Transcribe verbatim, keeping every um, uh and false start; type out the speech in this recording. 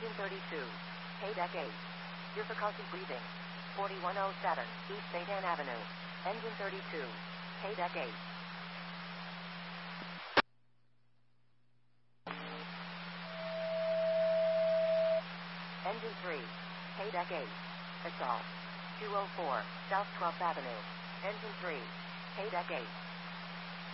Engine thirty-two. Paydeck eight. Difficulty breathing. forty-one oh seven East Saint Anne Avenue. Engine thirty-two. Paydeck eight. Engine three. Paydeck eight. Assault. two oh four South twelfth Avenue. Engine three. Paydeck eight.